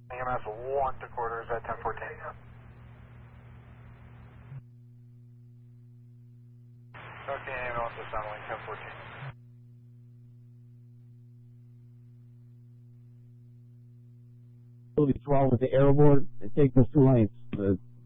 EMS 1 to quarters at 1014. Okay, ambulance is downlink 1014. What's wrong with the airborne? Take those 2 lanes.